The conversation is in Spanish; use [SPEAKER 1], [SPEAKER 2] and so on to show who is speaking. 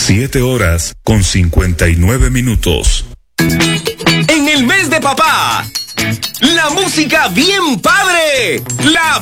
[SPEAKER 1] 7:59.
[SPEAKER 2] En el mes de papá, la música bien padre, la